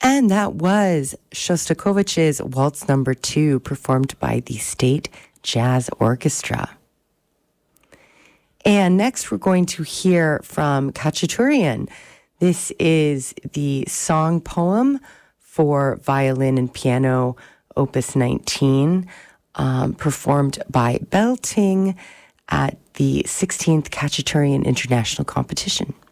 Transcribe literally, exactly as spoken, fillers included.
And that was Shostakovich's Waltz Number Two, performed by the State Jazz Orchestra. And next we're going to hear from Khachaturian. This is the song poem for violin and piano, Opus nineteen, um, performed by Bell Ting at the sixteenth Khachaturian International Competition.